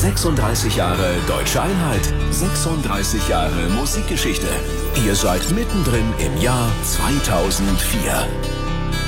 36 Jahre Deutsche Einheit, 36 Jahre Musikgeschichte. Ihr seid mittendrin im Jahr 2004.